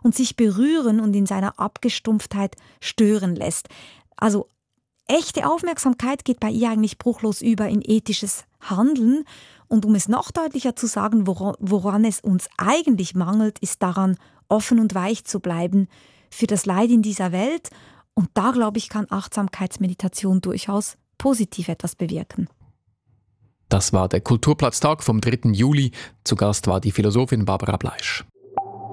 und sich berühren und in seiner Abgestumpftheit stören lässt. Also echte Aufmerksamkeit geht bei ihr eigentlich bruchlos über in ethisches Handeln. Und um es noch deutlicher zu sagen, woran es uns eigentlich mangelt, ist daran, offen und weich zu bleiben für das Leid in dieser Welt. Und da, glaube ich, kann Achtsamkeitsmeditation durchaus positiv etwas bewirken. Das war der Kulturplatztag vom 3. Juli. Zu Gast war die Philosophin Barbara Bleisch.